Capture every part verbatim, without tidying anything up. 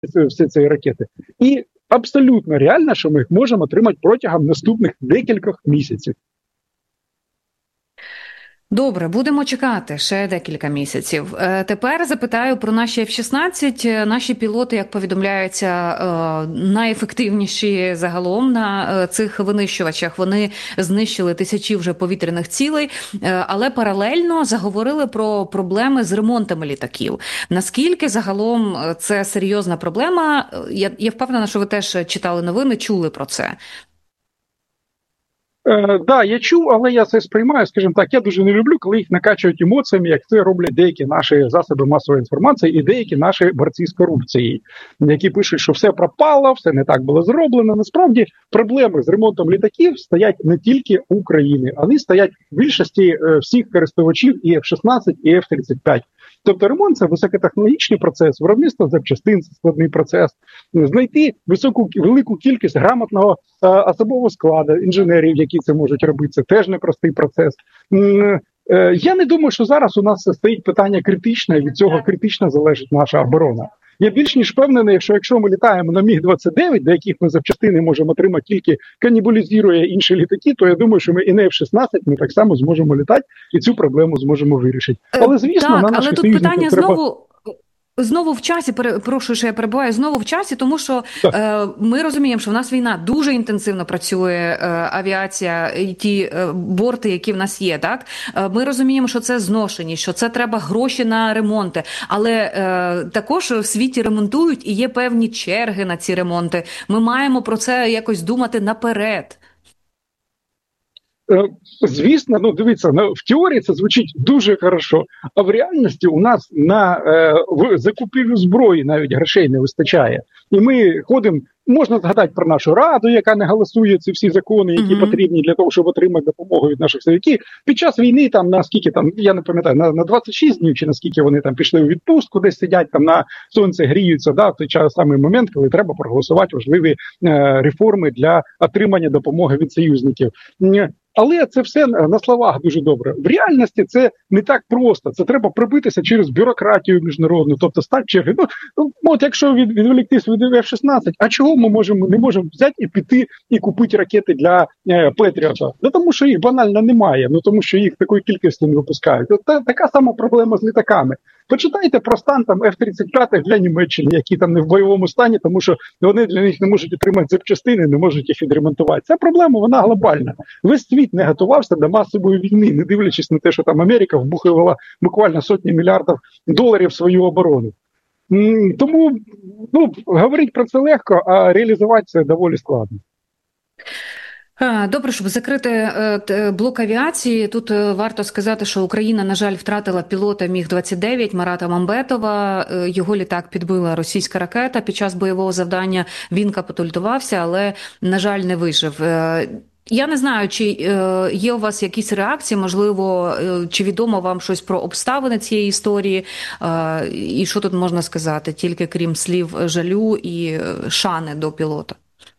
всі ці ракети. І абсолютно реально, що ми їх можемо отримати протягом наступних декількох місяців. Добре, будемо чекати ще декілька місяців. Тепер запитаю про наші еф шістнадцять. Наші пілоти, як повідомляється, найефективніші загалом на цих винищувачах. Вони знищили тисячі вже повітряних цілей, але паралельно заговорили про проблеми з ремонтами літаків. Наскільки загалом це серйозна проблема? Я, я впевнена, що ви теж читали новини, чули про це. Так, е, да, я чув, але я це сприймаю, скажімо так, я дуже не люблю, коли їх накачують емоціями, як це роблять деякі наші засоби масової інформації і деякі наші борці з корупцією, які пишуть, що все пропало, все не так було зроблено. Насправді проблеми з ремонтом літаків стоять не тільки в Україні, вони стоять в більшості е, всіх користувачів і еф шістнадцять, і еф тридцять п'ять. Тобто ремонт – це високотехнологічний процес, виробництво запчастин – це складний процес, знайти високу, велику кількість грамотного е, особового складу, інженерів, які це можуть робити, це теж непростий процес. Е, е, я не думаю, що зараз у нас стоїть питання критичне, від цього критично залежить наша оборона. Я більш ніж впевнений, що якщо ми літаємо на міг двадцять дев'ять, до яких ми запчастини можемо отримати тільки канібалізує інші літаки, то я думаю, що ми і на еф шістнадцять ми так само зможемо літати і цю проблему зможемо вирішити. Але, звісно, так, на наші але тут питання треба... знову... Знову в часі, перепрошую, що я перебуваю, знову в часі, тому що е, ми розуміємо, що в нас війна, дуже інтенсивно працює е, авіація, і ті е, борти, які в нас є, так? Е, ми розуміємо, що це зношені, що це треба гроші на ремонти, але е, також в світі ремонтують і є певні черги на ці ремонти. Ми маємо про це якось думати наперед. Звісно, ну дивіться, ну, в теорії це звучить дуже хорошо, а в реальності у нас на е, в закупівлю зброї навіть грошей не вистачає. І ми ходимо, можна згадати про нашу Раду, яка не голосує ці всі закони, які mm-hmm. потрібні для того, щоб отримати допомогу від наших силовиків. Під час війни там на скільки там, я не пам'ятаю, на, на двадцять шість днів чи наскільки вони там пішли у відпустку, десь сидять там на сонці, гріються, да, в той час самий момент, коли треба проголосувати важливі е, реформи для отримання допомоги від союзників. Але це все на словах дуже добре. В реальності це не так просто. Це треба пробитися через бюрократію міжнародну, тобто стати черги. Ну, ну, от якщо від, відволіктись від еф шістнадцять, а чого ми можемо, не можемо взяти і піти і купити ракети для е, Петріота? Ну, тому що їх банально немає, ну тому що їх такої кількості не випускають. От та, така сама проблема з літаками. Почитайте про стан там еф тридцять п'ять для Німеччини, які там не в бойовому стані, тому що вони для них не можуть отримати запчастини, не можуть їх відремонтувати. Ця проблема, вона глобальна. Весь світ не готувався до масової війни, не дивлячись на те, що там Америка вбухувала буквально сотні мільярдів доларів в свою оборону. Тому, ну, говорити про це легко, а реалізувати це доволі складно. Добре, щоб закрити блок авіації, тут варто сказати, що Україна, на жаль, втратила пілота міг двадцять дев'ять Марата Мамбетова. Його літак підбила російська ракета під час бойового завдання. Він капітулювався, але, на жаль, не вижив. Я не знаю, чи є у вас якісь реакції, можливо, чи відомо вам щось про обставини цієї історії, і що тут можна сказати, тільки крім слів жалю і шани до пілота?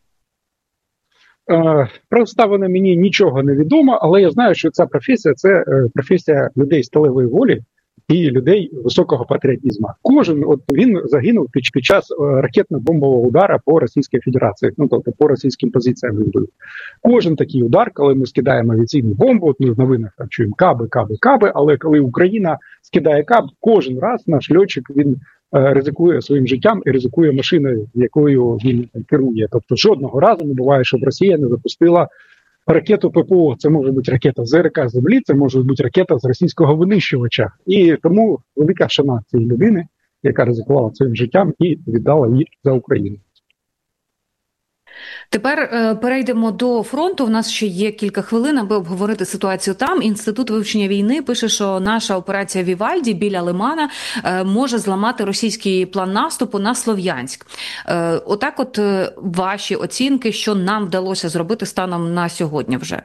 Про обставини мені нічого не відомо, але я знаю, що ця професія – це професія людей сталевої волі і людей високого патріотизму. Кожен, от він загинув під, під час ракетно-бомбового удару по Російській Федерації, ну тобто по російським позиціям він був. Кожен такий удар, коли ми скидаємо авіаційну бомбу, от ми в новинах там чуємо каби, каби, каби, але коли Україна скидає каб, кожен раз наш льотчик, він ризикує своїм життям і ризикує машиною, якою він керує. Тобто жодного разу не буває, щоб Росія не запустила ракету ППО. Це може бути ракета з РК землі, це може бути ракета з російського винищувача. І тому велика шана цієї людини, яка ризикувала своїм життям і віддала її за Україну. Тепер е, перейдемо до фронту. У нас ще є кілька хвилин, аби обговорити ситуацію там. Інститут вивчення війни пише, що наша операція Вівальді біля Лимана е, може зламати російський план наступу на Слов'янськ. Е, отак от е, ваші оцінки, що нам вдалося зробити станом на сьогодні вже?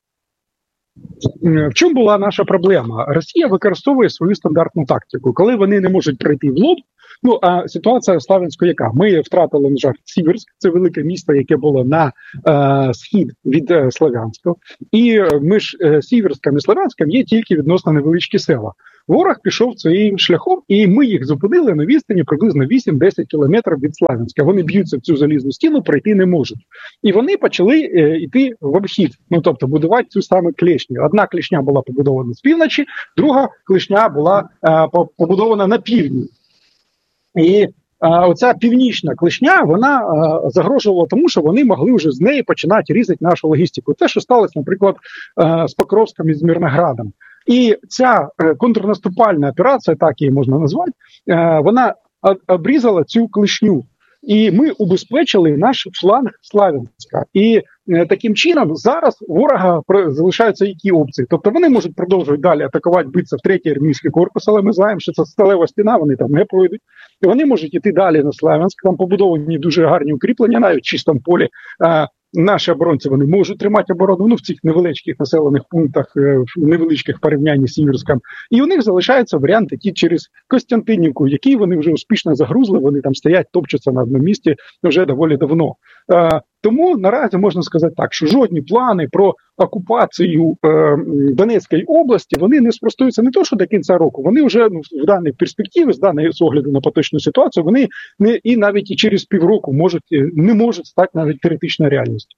В чому була наша проблема? Росія використовує свою стандартну тактику. Коли вони не можуть пройти в лоб, ну, а ситуація в Слов'янську яка? Ми втратили, на жаль, Сіверськ, це велике місто, яке було на е, схід від е, Слов'янська. І між е, Сіверськом і Слов'янськом є тільки відносно невеличкі села. ворог пішов своїм шляхом, і ми їх зупинили на відстані приблизно вісім-десять кілометрів від Славянська. Вони б'ються в цю залізну стіну, пройти не можуть. І вони почали е, йти в обхід, ну тобто будувати цю саме клешню. Одна клешня була побудована з півночі, друга клешня була е, побудована на півдні. І а, оця північна клешня, вона а, загрожувала тому, що вони могли вже з неї починати різати нашу логістику. Те, що сталося, наприклад, а, з Покровськом і з Мирноградом. І ця а, контрнаступальна операція, так її можна назвати, а, вона обрізала цю клешню. І ми убезпечили наш фланг Славянська. І е, таким чином зараз у ворога залишаються які опції. Тобто вони можуть продовжувати далі атакувати, битися в третій армійський корпус, але ми знаємо, що це сталева стіна, вони там не пройдуть. І вони можуть іти далі на Славянськ, там побудовані дуже гарні укріплення, навіть в чистому полі. Е, Наші оборонці, вони можуть тримати оборону, ну, в цих невеличких населених пунктах, в невеличких порівнянні з Сіверськом. І у них залишаються варіанти ті через Костянтинівку, які вони вже успішно загрузли, вони там стоять, топчуться на одному місці вже доволі давно. Е, тому наразі можна сказати так, що жодні плани про окупацію е, Донецької області, вони не спростуються не то, що до кінця року, вони вже ну, в даній перспективі, з даної з огляду на поточну ситуацію, вони не, і навіть і через півроку можуть, не можуть стати навіть теоретичною реальністю.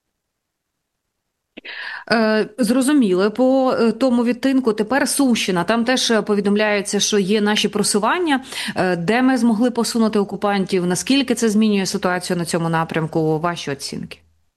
Зрозуміло. По тому відтинку тепер Сумщина. Там теж повідомляється, що є наші просування. Де ми змогли посунути окупантів? Наскільки це змінює ситуацію на цьому напрямку? Ваші оцінки?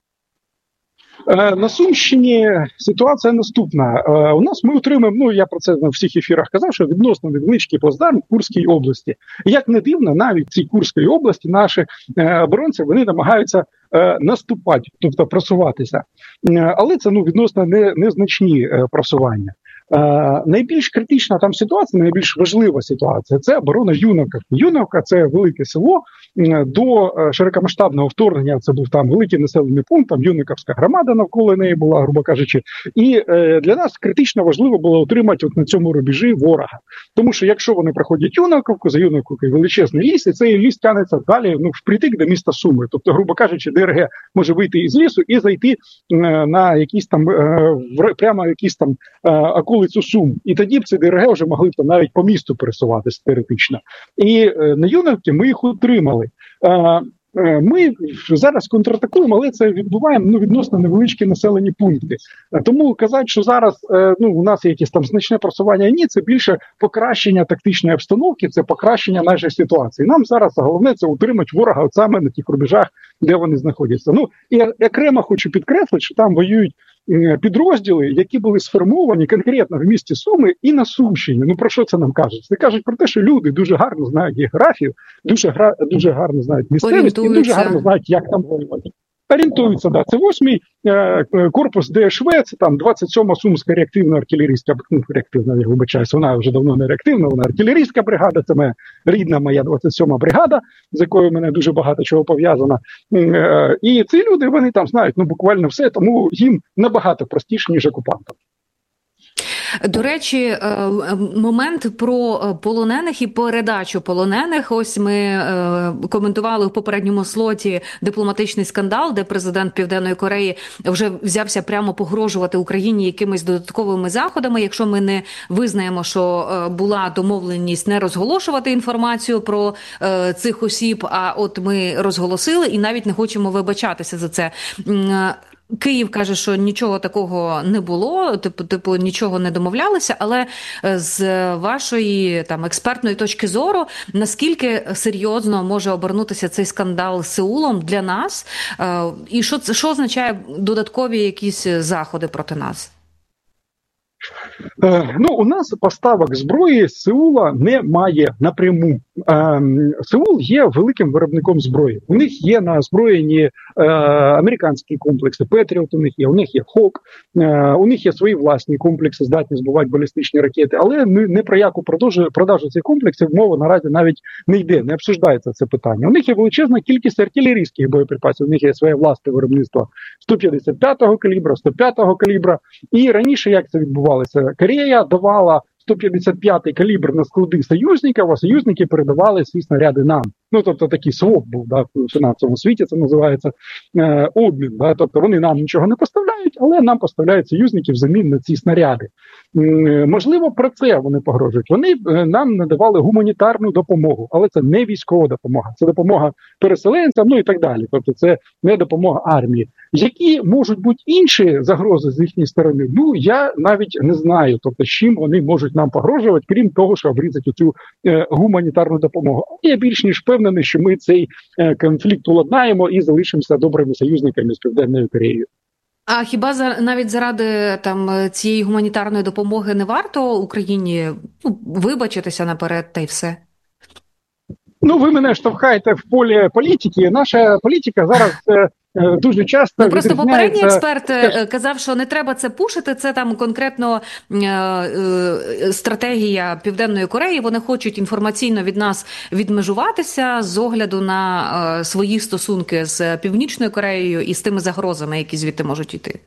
На Сумщині ситуація наступна. У нас ми отримаємо, ну я про це на всіх ефірах казав, що відносно невеличкий плацдарм в Курській області. І як не дивно, навіть в цій Курській області наші оборонці, вони намагаються наступати, тобто просуватися. Але це ну, відносно не, незначні просування. Е, найбільш критична там ситуація, найбільш важлива ситуація – це оборона Юнаків. Юнаківка – це велике село. До широкомасштабного вторгнення це був там великий населений пункт, там Юнаківська громада навколо неї була, грубо кажучи. І е, для нас критично важливо було отримати от на цьому рубежі ворога. Тому що якщо вони проходять Юнаківку, за Юнаківкою величезний ліс, і цей ліс тягнеться далі ну, впритик до міста Суми. Тобто, грубо кажучи, ДРГ може вийти із лісу і зайти е, на якісь там, е, в, прямо в якісь там е, околицю Сум. І тоді б ці ДРГ вже могли б там навіть по місту пересуватися теоретично. І е, на Юнаківці ми їх утримали. Е, Ми зараз контратакуємо, але це відбуваємо ну, відносно невеличкі населені пункти. Тому казати, що зараз ну, у нас є якесь там значне просування, ні, це більше покращення тактичної обстановки, це покращення нашої ситуації. Нам зараз головне це утримати ворога от саме на тих рубежах, де вони знаходяться. Ну, і окремо хочу підкреслити, що там воюють підрозділи, які були сформовані конкретно в місті Суми і на Сумщині. Ну про що це нам кажуть? Це кажуть про те, що люди дуже гарно знають географію, дуже, гра... дуже гарно знають місцевість і дуже гарно знають, як там воювати. Орієнтуються, да. Це восьмий е, корпус ДШВ, це там двадцять сьома Сумська реактивна артилерійська, ну, реактивна, я вибачаюсь, вона вже давно не реактивна, вона артилерійська бригада, це моя рідна моя двадцять сьома бригада, з якою в мене дуже багато чого пов'язано. Е, і ці люди, вони там знають, ну, буквально все, тому їм набагато простіше, ніж окупантам. До речі, момент про полонених і передачу полонених. Ось ми коментували в попередньому слоті дипломатичний скандал, де президент Південної Кореї вже взявся прямо погрожувати Україні якимись додатковими заходами, якщо ми не визнаємо, що була домовленість не розголошувати інформацію про цих осіб, а от ми розголосили і навіть не хочемо вибачатися за це. Київ каже, що нічого такого не було, типу, типу нічого не домовлялися, але з вашої там експертної точки зору, наскільки серйозно може обернутися цей скандал з Сеулом для нас, і що, що означає додаткові якісь заходи проти нас? Е, ну, у нас поставок зброї з Сеула немає напряму. Е, Сеул є великим виробником зброї. У них є на озброєнні е, американські комплекси, Петріот у них є, у них є Хок, е, у них є свої власні комплекси, здатні збивати балістичні ракети, але не, не про яку продажу, продажу цих комплексів мова наразі навіть не йде, не обсуждається це питання. У них є величезна кількість артилерійських боєприпасів, у них є своє власне виробництво сто п'ятдесят п'ятого калібра, сто п'ятого калібра, і раніше як це відбувалося? Корея давала сто п'ятдесят п'ятий калібр на склади союзників, а союзники передавали ці снаряди нам. ну тобто такий своп був, да, в фінансовому світі це називається е, обмін. Да, тобто вони нам нічого не поставляють, але нам поставляють союзники взамін на ці снаряди. Е, можливо, про це вони погрожують. Вони е, нам надавали гуманітарну допомогу, але це не військова допомога, це допомога переселенцям, ну і так далі. Тобто це не допомога армії. Які можуть бути інші загрози з їхньої сторони? Ну, я навіть не знаю, тобто, з чим вони можуть нам погрожувати, крім того, що обрізати цю е, гуманітарну допомогу. Я більш ніж впевнений, що ми цей е, конфлікт уладнаємо і залишимося добрими союзниками з Південною Кореєю. А хіба за, навіть заради там цієї гуманітарної допомоги не варто Україні ну, вибачитися наперед та й все? Ну, ви мене штовхаєте в полі політики. Наша політика зараз е, е, дуже часто ну, просто попередній експерт Скаж... казав, що не треба це пушити, це там конкретно е, е, стратегія Південної Кореї. Вони хочуть інформаційно від нас відмежуватися з огляду на е, свої стосунки з Північною Кореєю і з тими загрозами, які звідти можуть йти.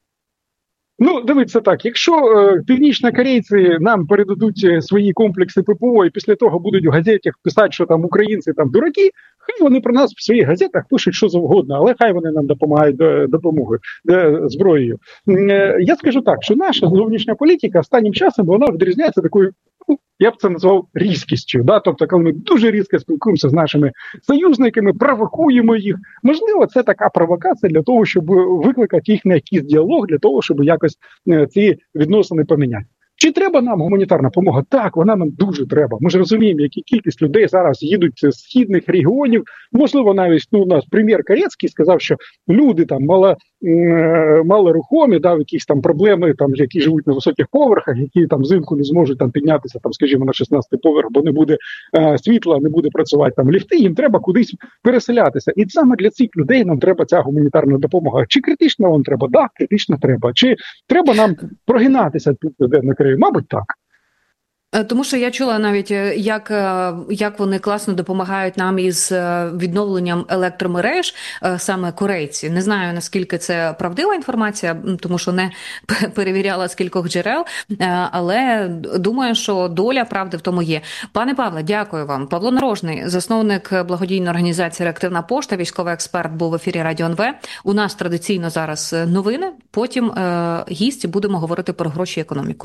Ну, дивіться так, якщо е, північнокорейці нам передадуть свої комплекси ППО і після того будуть в газетах писати, що там українці там дураки, хай вони про нас в своїх газетах пишуть що завгодно, але хай вони нам допомагають до, допомогою, до, зброєю. Е, я скажу так, що наша зовнішня політика останнім часом вона відрізняється такою, ну, я б це назвав різкістю. Да? Тобто, коли ми дуже різко спілкуємося з нашими союзниками, провокуємо їх, можливо, це така провокація для того, щоб викликати їх на якийсь діалог, для того, щоб якось е, ці відносини поміняти. Чи треба нам гуманітарна допомога? Так, вона нам дуже треба. Ми ж розуміємо, яка кількість людей зараз їдуть з східних регіонів. Можливо, навіть ну, у нас прем'єр Корецький сказав, що люди там мало, е, малорухомі, да, якісь там проблеми, там, які живуть на високих поверхах, які там взимку не зможуть там піднятися, там, скажімо, на шістнадцятий поверх, бо не буде е, світла, не буде працювати там ліфти, їм треба кудись переселятися. І саме для цих людей нам треба ця гуманітарна допомога. Чи критично вам треба? Так, критично треба. Чи треба нам прогинатися тут, де на краї? Мабуть, так. Тому що я чула навіть, як, як вони класно допомагають нам із відновленням електромереж, саме корейці. Не знаю, наскільки це правдива інформація, тому що не перевіряла з кількох джерел, але думаю, що доля правди в тому є. Пане Павле, дякую вам. Павло Нарожний, засновник благодійної організації «Реактивна пошта», військовий експерт, був в ефірі Радіо ен ве. У нас традиційно зараз новини, потім е, гість, будемо говорити про гроші і економіку.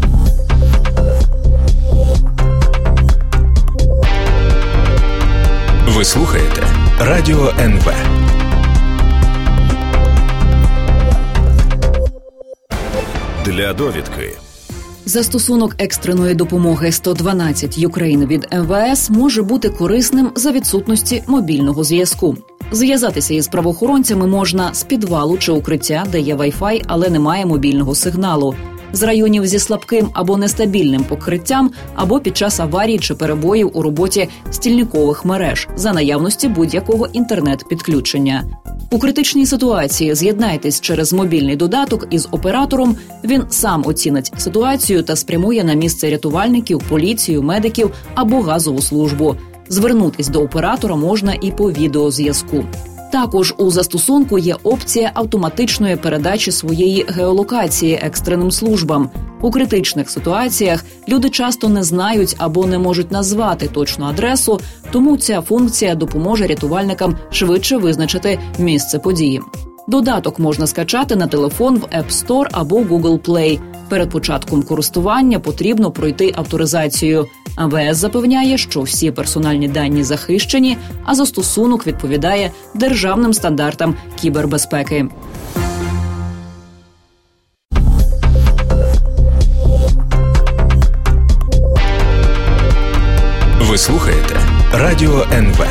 Ви слухаєте Радіо ен ве. Для довідки. Застосунок екстреної допомоги сто дванадцять Ukraine від ем ве ес може бути корисним за відсутності мобільного зв'язку. Зв'язатися із правоохоронцями можна з підвалу чи укриття, де є Wi-Fi, але немає мобільного сигналу, з районів зі слабким або нестабільним покриттям, або під час аварій чи перебоїв у роботі стільникових мереж за наявності будь-якого інтернет-підключення. У критичній ситуації з'єднайтесь через мобільний додаток із оператором, він сам оцінить ситуацію та спрямує на місце рятувальників, поліцію, медиків або газову службу. Звернутись до оператора можна і по відеозв'язку. Також у застосунку є опція автоматичної передачі своєї геолокації екстреним службам. У критичних ситуаціях люди часто не знають або не можуть назвати точну адресу, тому ця функція допоможе рятувальникам швидше визначити місце події. Додаток можна скачати на телефон в App Store або Google Play. Перед початком користування потрібно пройти авторизацію. ем ве ес запевняє, що всі персональні дані захищені, а застосунок відповідає державним стандартам кібербезпеки. Ви слухаєте Радіо ен ве.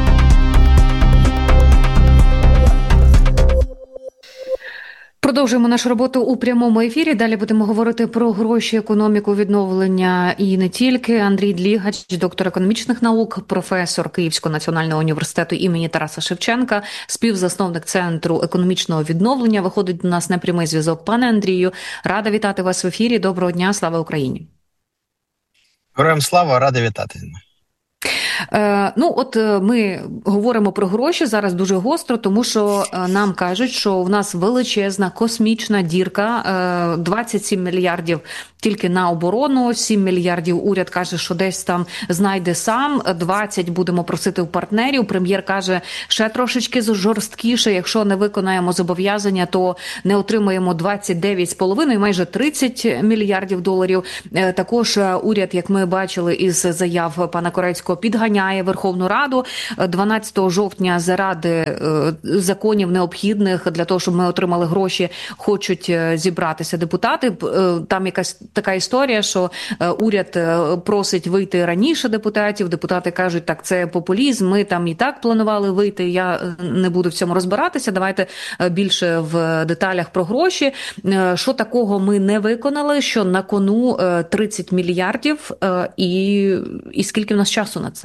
Продовжуємо нашу роботу у прямому ефірі. Далі будемо говорити про гроші, економіку, відновлення і не тільки. Андрій Длігач, доктор економічних наук, професор Київського національного університету імені Тараса Шевченка, співзасновник Центру економічного відновлення. Виходить до нас на прямий зв'язок. Пане Андрію, рада вітати вас в ефірі. Доброго дня, слава Україні. Героям слава, рада вітати. Е, ну, от ми говоримо про гроші зараз дуже гостро, тому що нам кажуть, що в нас величезна космічна дірка, е, двадцять сім мільярдів тільки на оборону, сім мільярдів уряд каже, що десь там знайде сам, двадцять будемо просити у партнерів. Прем'єр каже, ще трошечки жорсткіше, якщо не виконаємо зобов'язання, то не отримаємо двадцять дев'ять з половиною, майже тридцять мільярдів доларів. Е, також уряд, як ми бачили із заяв пана Корецького, підганяє Верховну Раду. дванадцятого жовтня заради е, законів необхідних для того, щоб ми отримали гроші, хочуть зібратися депутати. Е, там якась така історія, що уряд просить вийти раніше депутатів, депутати кажуть, так, це популізм, ми там і так планували вийти, я не буду в цьому розбиратися, давайте більше в деталях про гроші. Що такого ми не виконали, що на кону тридцять мільярдів, і, і скільки в нас часу на це?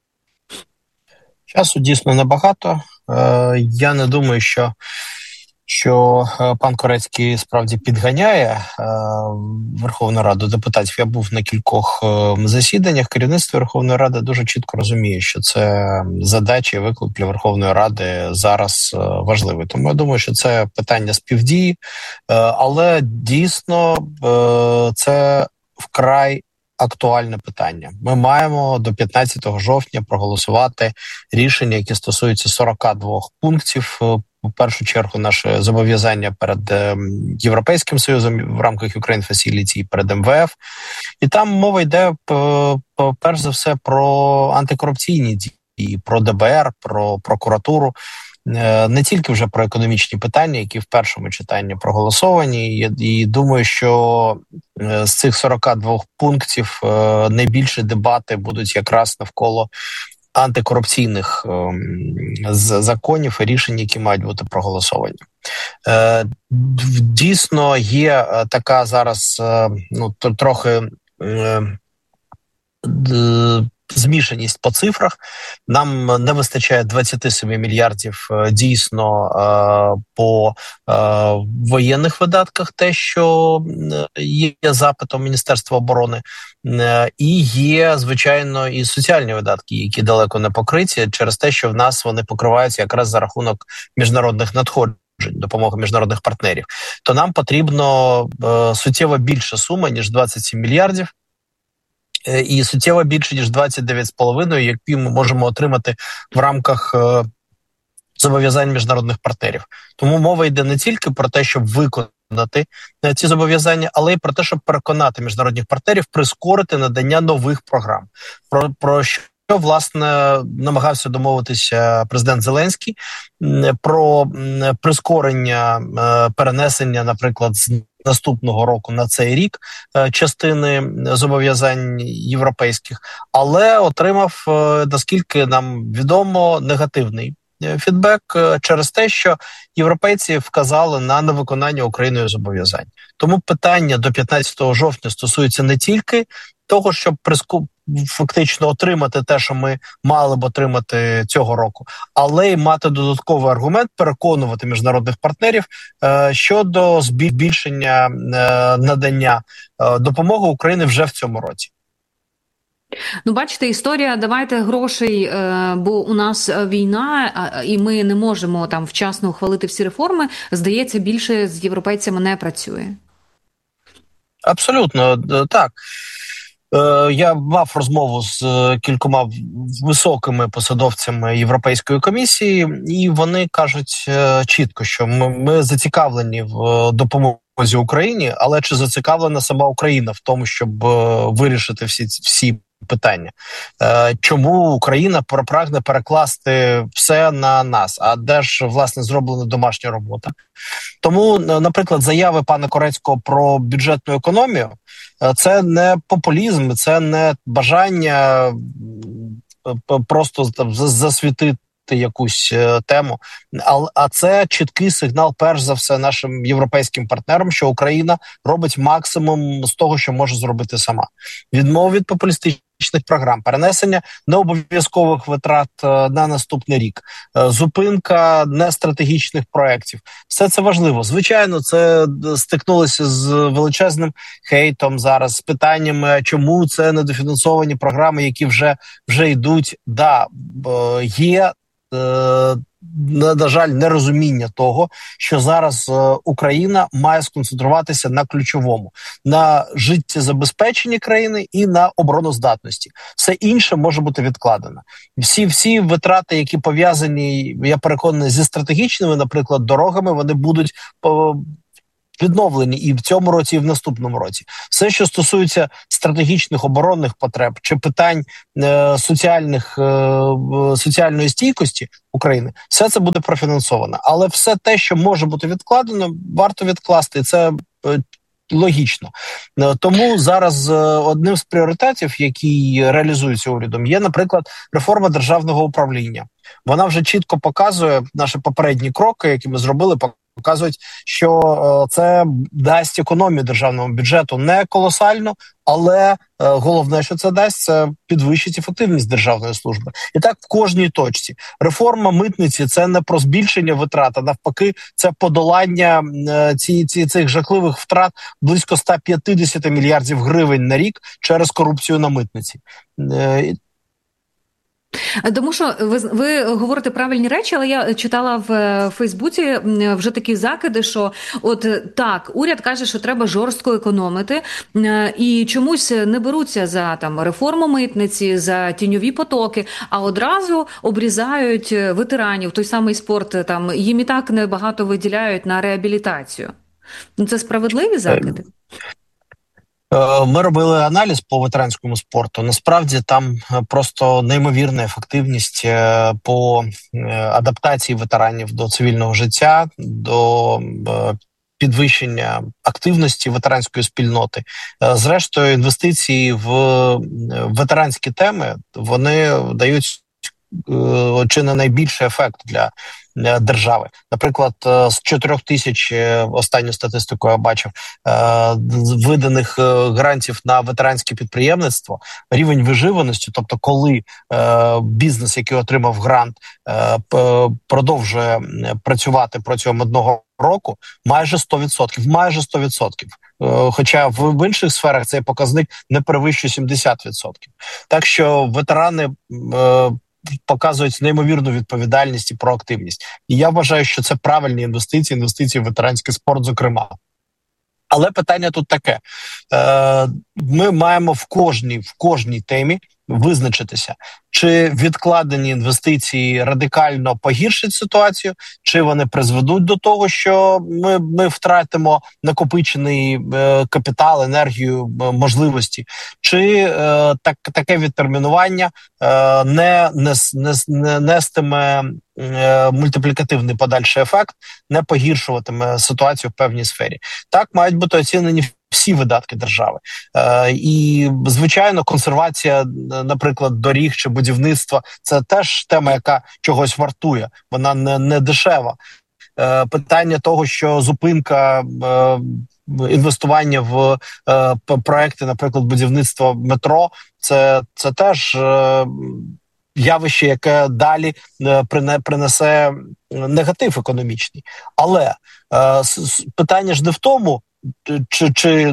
Часу дійсно небагато. Я не думаю, що що пан Корецький справді підганяє е, Верховну Раду депутатів. Я був на кількох е, засіданнях. Керівництво Верховної Ради дуже чітко розуміє, що це задача і виклик для Верховної Ради зараз е, важливий. Тому я думаю, що це питання співдії, е, але дійсно е, це вкрай актуальне питання. Ми маємо до п'ятнадцятого жовтня проголосувати рішення, які стосуються сорок два пунктів. В першу чергу наше зобов'язання перед е, Європейським Союзом в рамках Ukraine Facility і перед ем ве еф. І там мова йде, перш за все, про антикорупційні дії, про де бе ер, про прокуратуру. Е, не тільки вже про економічні питання, які в першому читанні проголосовані. І, і думаю, що е, з цих сорок два пунктів е, найбільше дебати будуть якраз навколо антикорупційних е, законів і рішень, які мають бути проголосовані. Е, дійсно, є така зараз е, ну, трохи е, змішаність по цифрах. Нам не вистачає двадцять сім мільярдів дійсно по воєнних видатках, те, що є запитом Міністерства оборони, і є, звичайно, і соціальні видатки, які далеко не покриті через те, що в нас вони покриваються якраз за рахунок міжнародних надходжень, допомоги міжнародних партнерів. То нам потрібно суттєво більша сума, ніж двадцять сім мільярдів, і суттєво більше, ніж двадцять дев'ять з половиною, які ми можемо отримати в рамках е, зобов'язань міжнародних партнерів. Тому мова йде не тільки про те, щоб виконати е, ці зобов'язання, але й про те, щоб переконати міжнародних партнерів прискорити надання нових програм. Про, про що, власне, намагався домовитися президент Зеленський, про прискорення е, перенесення, наприклад, з наступного року на цей рік частини зобов'язань європейських, але отримав, наскільки нам відомо, негативний фідбек через те, що європейці вказали на невиконання Україною зобов'язань. Тому питання до п'ятнадцятого жовтня стосується не тільки того, щоб приску... фактично отримати те, що ми мали б отримати цього року, але й мати додатковий аргумент, переконувати міжнародних партнерів е, щодо збільшення е, надання е, допомоги Україні вже в цьому році. Ну, бачите, історія «давайте грошей, бо у нас війна, і ми не можемо там вчасно ухвалити всі реформи», здається, більше з європейцями не працює. Абсолютно, так. Я мав розмову з кількома високими посадовцями Європейської комісії, і вони кажуть чітко, що ми, ми зацікавлені в допомозі Україні, але чи зацікавлена сама Україна в тому, щоб вирішити всі всі питання? Чому Україна прагне перекласти все на нас? А де ж, власне, зроблена домашня робота? Тому, наприклад, заяви пана Корецького про бюджетну економію – це не популізм, це не бажання просто засвітити якусь тему, а це чіткий сигнал, перш за все, нашим європейським партнерам, що Україна робить максимум з того, що може зробити сама. Відмова від популістичних програм, перенесення необов'язкових витрат на наступний рік, зупинка нестратегічних проєктів. Все це важливо. Звичайно, це стикнулося з величезним хейтом зараз, з питаннями, чому це недофінансовані програми, які вже, вже йдуть. Да, є, на, на жаль, нерозуміння того, що зараз Україна має сконцентруватися на ключовому, на життєзабезпеченні країни і на обороноздатності. Все інше може бути відкладено. Всі, всі витрати, які пов'язані, я переконаний, зі стратегічними, наприклад, дорогами, вони будуть по відновлені і в цьому році, і в наступному році. Все, що стосується стратегічних оборонних потреб чи питань е, соціальних, е, соціальної стійкості України, все це буде профінансовано. Але все те, що може бути відкладено, варто відкласти. Це е, логічно. Тому зараз одним з пріоритетів, які реалізуються урядом, є, наприклад, реформа державного управління. Вона вже чітко показує наші попередні кроки, які ми зробили, показують, що це дасть економію державному бюджету не колосально, але головне, що це дасть, це підвищить ефективність державної служби. І так в кожній точці. Реформа митниці – це не про збільшення витрат, а навпаки, це подолання ці, ці, цих жахливих втрат близько сто п'ятдесят мільярдів гривень на рік через корупцію на митниці. Тому що ви, ви говорите правильні речі, але я читала в Фейсбуці вже такі закиди, що от так, уряд каже, що треба жорстко економити, і чомусь не беруться за там реформу митниці, за тіньові потоки, а одразу обрізають ветеранів, той самий спорт, там їм і так небагато виділяють на реабілітацію. Це справедливі закиди? Ми робили аналіз по ветеранському спорту. Насправді там просто неймовірна ефективність по адаптації ветеранів до цивільного життя, до підвищення активності ветеранської спільноти. Зрештою, інвестиції в ветеранські теми, вони дають чи не найбільший ефект для держави. Наприклад, з чотирьох тисяч, останню статистику я бачив, виданих грантів на ветеранське підприємництво, рівень виживаності, тобто коли бізнес, який отримав грант, продовжує працювати протягом одного року, майже сто відсотків. Майже сто відсотків. Хоча в інших сферах цей показник не перевищує сімдесят відсотків. Так що ветерани показують неймовірну відповідальність і проактивність. І я вважаю, що це правильні інвестиції, інвестиції в ветеранський спорт, зокрема. Але питання тут таке. Е, ми маємо в кожній, в кожній темі визначитися, чи відкладені інвестиції радикально погіршать ситуацію, чи вони призведуть до того, що ми, ми втратимо накопичений е, капітал, енергію, можливості, чи е, так, таке відтермінування е, не, не, не, не нестиме е, мультиплікативний подальший ефект, не погіршуватиме ситуацію в певній сфері. Так мають бути оцінені всі видатки держави. Е, і, звичайно, консервація, наприклад, доріг чи будівництва – це теж тема, яка чогось вартує. Вона не, не дешева. Е, питання того, що зупинка е, інвестування в е, проекти, наприклад, будівництва метро, це, це теж е, явище, яке далі е, принесе негатив економічний. Але е, питання ж не в тому, Чи, чи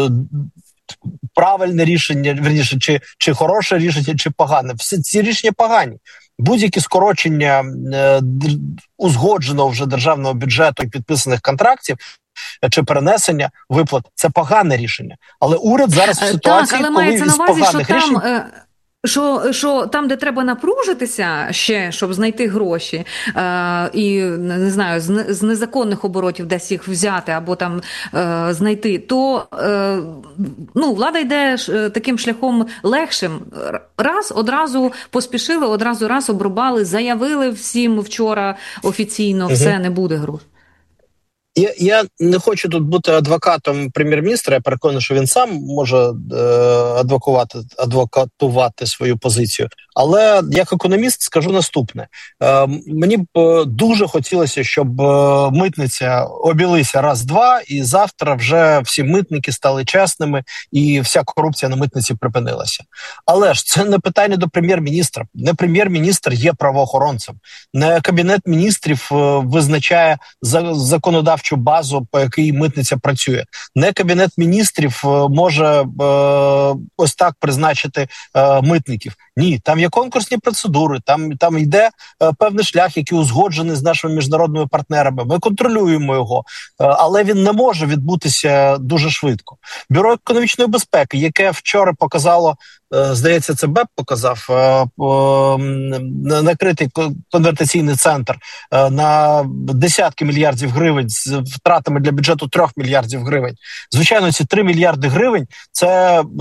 правильне рішення, верніше, чи, чи хороше рішення, чи погане. Всі ці рішення погані. Будь-які скорочення е, узгодженого вже державного бюджету і підписаних контрактів чи перенесення виплат – це погане рішення. Але уряд зараз в ситуації, так, коли із поганих що рішень… Там, е... Що, що там, де треба напружитися ще, щоб знайти гроші, е, і, не знаю, з, з незаконних оборотів десь їх взяти або там е, знайти, то е, ну, влада йде ш, таким шляхом легшим. Раз, одразу поспішили, одразу раз обрубали, заявили всім вчора офіційно, угу. все, не буде грошей. Я, я не хочу тут бути адвокатом прем'єр-міністра, я переконаний, що він сам може е, адвокувати, адвокатувати свою позицію. Але як економіст скажу наступне. Е, мені б дуже хотілося, щоб е, митниця обілися раз-два, і завтра вже всі митники стали чесними, і вся корупція на митниці припинилася. Але ж це не питання до прем'єр-міністра. Не прем'єр-міністр є правоохоронцем. Не Кабінет міністрів е, визначає за, законодавчу базу, по якій митниця працює. Не Кабінет міністрів може е, ось так призначити е, митників. Ні, там є конкурсні процедури, там, там йде е, певний шлях, який узгоджений з нашими міжнародними партнерами. Ми контролюємо його, е, але він не може відбутися дуже швидко. Бюро економічної безпеки, яке вчора показало, е, здається, це БЕП показав, е, е, накритий конвертаційний центр е, на десятки мільярдів гривень з втратами для бюджету трьох мільярдів гривень. Звичайно, ці три мільярди гривень – це е,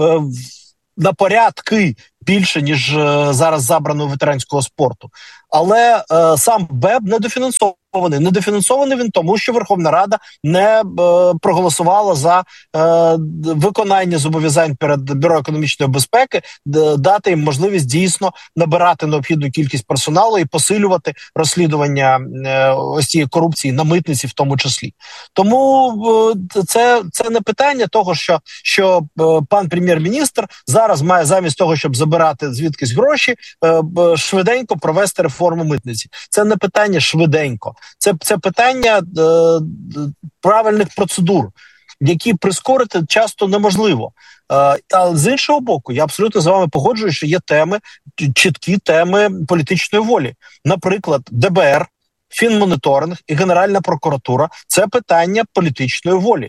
на порядки більше, ніж е, зараз забрано ветеранського спорту. Але е, сам БЕП недофінансований. Недофінансований він тому, що Верховна Рада не е, проголосувала за е, виконання зобов'язань перед Бюро економічної безпеки, д, дати їм можливість дійсно набирати необхідну кількість персоналу і посилювати розслідування е, ось цієї корупції на митниці в тому числі. Тому е, це, це не питання того, що, що е, пан прем'єр-міністр зараз має замість того, щоб забирати звідкись гроші, е, швиденько провести реформу митниці. Це не питання швиденько. Це, це питання е, правильних процедур, які прискорити часто неможливо. Е, але з іншого боку, я абсолютно з вами погоджуюсь, що є теми, чіткі теми політичної волі. Наприклад, ДБР, Фінмоніторинг і Генеральна прокуратура – це питання політичної волі.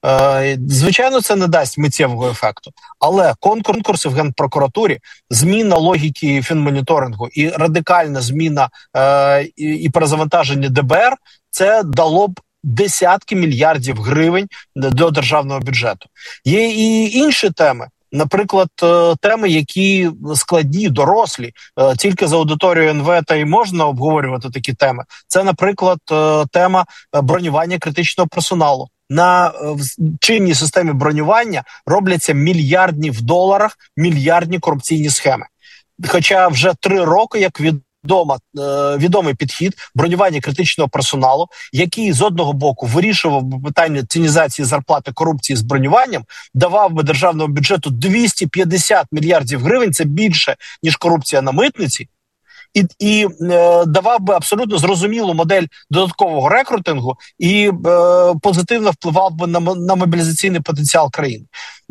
Звичайно, це не дасть миттєвого ефекту, але конкурси в Генпрокуратурі, зміна логіки фінмоніторингу і радикальна зміна е, і, і перезавантаження ДБР – це дало б десятки мільярдів гривень до державного бюджету. Є і інші теми. Наприклад, теми, які складні, дорослі, тільки за аудиторією ен ве та й можна обговорювати такі теми. Це, наприклад, тема бронювання критичного персоналу. На чинній системі бронювання робляться мільярдні в доларах, мільярдні корупційні схеми. Хоча вже три роки, як від Відома, е, відомий підхід бронювання критичного персоналу, який з одного боку вирішував би питання цінізації зарплати корупції з бронюванням, давав би державному бюджету двісті п'ятдесят мільярдів гривень, це більше, ніж корупція на митниці, і, і е, давав би абсолютно зрозумілу модель додаткового рекрутингу і е, позитивно впливав би на, на мобілізаційний потенціал країни.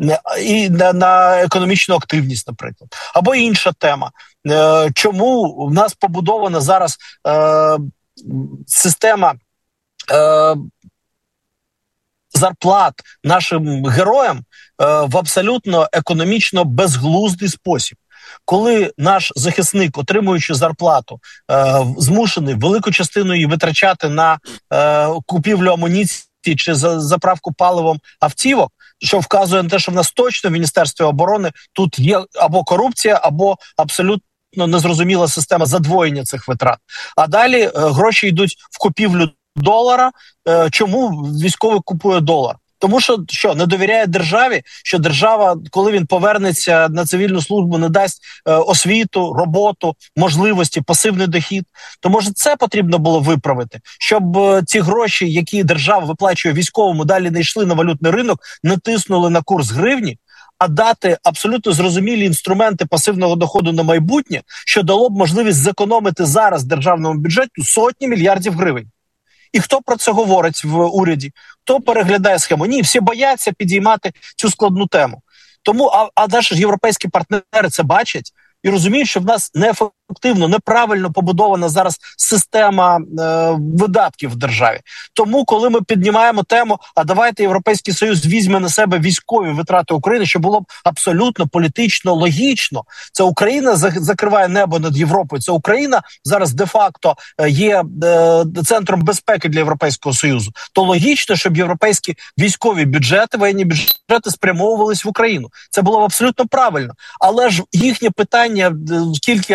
І на, на економічну активність, наприклад. Або інша тема. Е, чому в нас побудована зараз е, система е, зарплат нашим героям е, в абсолютно економічно безглуздий спосіб? Коли наш захисник, отримуючи зарплату, е, змушений велику частину її витрачати на е, купівлю амуніції чи за заправку паливом автівок, що вказує на те, що в нас точно в Міністерстві оборони тут є або корупція, або абсолютно незрозуміла система задвоєння цих витрат. А далі е, гроші йдуть в купівлю долара. Е, чому військовий купує долар? Тому що, що не довіряє державі, що держава, коли він повернеться на цивільну службу, не дасть е, освіту, роботу, можливості, пасивний дохід. То, може, це потрібно було виправити, щоб е, ці гроші, які держава виплачує військовому, далі не йшли на валютний ринок, не тиснули на курс гривні, а дати абсолютно зрозумілі інструменти пасивного доходу на майбутнє, що дало б можливість зекономити зараз державному бюджету сотні мільярдів гривень. І хто про це говорить в уряді? Хто переглядає схему? Ні, всі бояться підіймати цю складну тему. Тому, а, а наші європейські партнери це бачать і розуміють, що в нас неефективно, неправильно побудована зараз система е, видатків в державі. Тому, коли ми піднімаємо тему, а давайте Європейський Союз візьме на себе військові витрати України, що було б абсолютно політично логічно. Це Україна закриває небо над Європою, це Україна зараз де-факто є е, центром безпеки для Європейського Союзу. То логічно, щоб європейські військові бюджети, воєнні бюджети спрямовувались в Україну. Це було б абсолютно правильно. Але ж їхнє питання, скільки я вже такі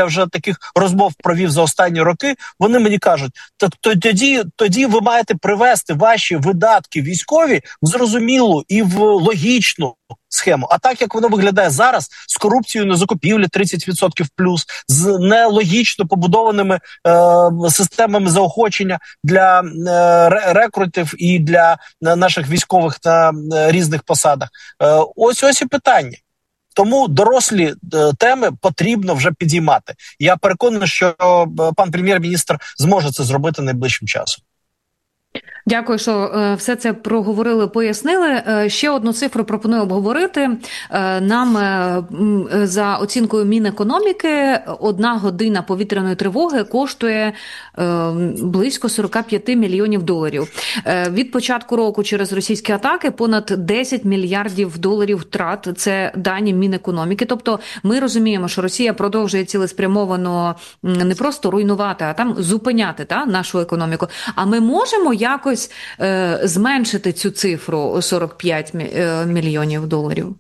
яких розмов провів за останні роки, вони мені кажуть, тоді, тоді ви маєте привести ваші видатки військові в зрозумілу і в логічну схему. А так, як воно виглядає зараз, з корупцією на закупівлі тридцять відсотків плюс, з нелогічно побудованими е, системами заохочення для е, рекрутів і для е, наших військових на е, різних посадах. Е, ось ось і питання. Тому дорослі е, теми потрібно вже підіймати. Я переконаний, що е, пан прем'єр-міністр зможе це зробити найближчим часом. Дякую, що е, все це проговорили, пояснили. Е, ще одну цифру пропоную обговорити. Е, нам е, за оцінкою Мінекономіки одна година повітряної тривоги коштує е, близько сорок п'ять мільйонів доларів. Е, від початку року через російські атаки понад десять мільярдів доларів втрат. Це дані Мінекономіки. Тобто ми розуміємо, що Росія продовжує цілеспрямовано не просто руйнувати, а там зупиняти та, нашу економіку. А ми можемо якось е, зменшити цю цифру сорок п'ять мільйонів доларів?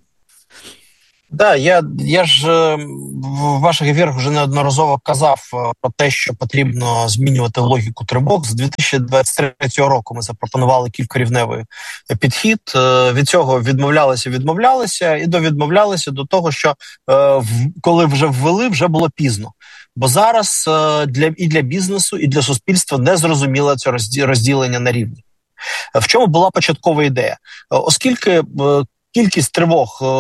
Да, я, я ж в ваших ефірах вже неодноразово казав про те, що потрібно змінювати логіку тривог. З дві тисячі двадцять третього року ми запропонували кількарівневий підхід. Від цього відмовлялися, відмовлялися і довідмовлялися до того, що коли вже ввели, вже було пізно. Бо зараз для, і для бізнесу, і для суспільства не зрозуміло це розділення на рівні. В чому була початкова ідея? Оскільки кількість тривог е,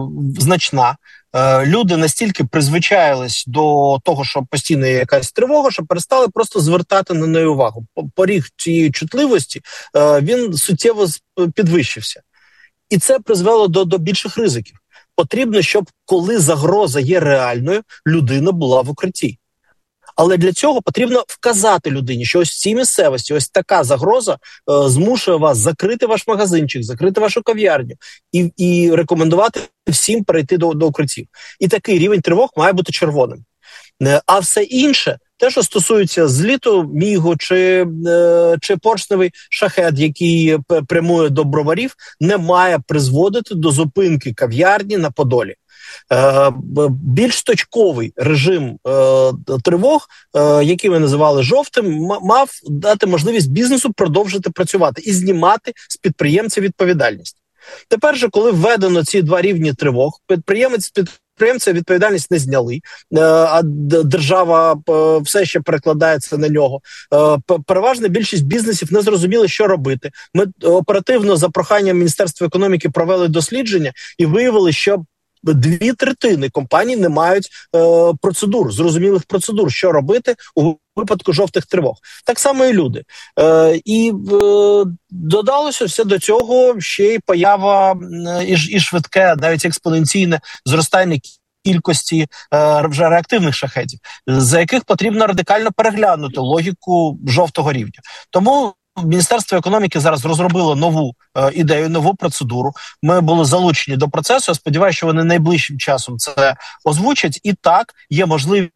значна, е, люди настільки призвичаїлись до того, що постійно є якась тривога, що перестали просто звертати на неї увагу. Поріг цієї чутливості, е, він суттєво підвищився. І це призвело до, до більших ризиків. Потрібно, щоб коли загроза є реальною, людина була в укритті. Але для цього потрібно вказати людині, що ось в цій місцевості ось така загроза е, змушує вас закрити ваш магазинчик, закрити вашу кав'ярню і, і рекомендувати всім перейти до, до укриттів. І такий рівень тривог має бути червоним. Е, а все інше, те, що стосується зліту Мігу чи, е, чи поршневий шахед, який прямує до Броварів, не має призводити до зупинки кав'ярні на Подолі. Е, більш точковий режим е, тривог, е, який ми називали жовтим, м- мав дати можливість бізнесу продовжити працювати і знімати з підприємця відповідальність. Тепер же, коли введено ці два рівні тривог, підприємець підприємця відповідальність не зняли, е, а держава е, все ще перекладається на нього. Е, переважна більшість бізнесів не зрозуміли, що робити. Ми оперативно за проханням Міністерства економіки провели дослідження і виявили, що дві третини компаній не мають е, процедур, зрозумілих процедур, що робити у випадку жовтих тривог. Так само і люди. Е, і е, додалося все до цього ще й поява е, і, і швидке, навіть експоненційне зростання кількості е, вже реактивних шахедів, за яких потрібно радикально переглянути логіку жовтого рівня. Тому Міністерство економіки зараз розробило нову е, ідею, нову процедуру. Ми були залучені до процесу. Я сподіваюся, що вони найближчим часом це озвучать. І так, є можливість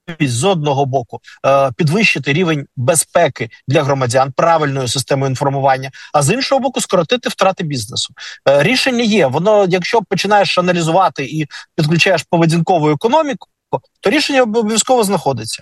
з одного боку е, підвищити рівень безпеки для громадян правильною системою інформування, а з іншого боку скоротити втрати бізнесу. Е, рішення є. Воно, якщо починаєш аналізувати і підключаєш поведінкову економіку, то рішення обов'язково знаходиться.